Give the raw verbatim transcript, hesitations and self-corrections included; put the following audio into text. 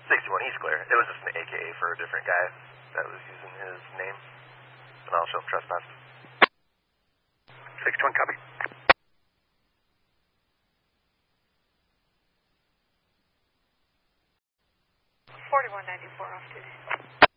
sixty-one, he's clear. It was just an A K A for a different guy that was using his name. And I'll show him trespass. sixty-one, copy. forty-one ninety-four off duty.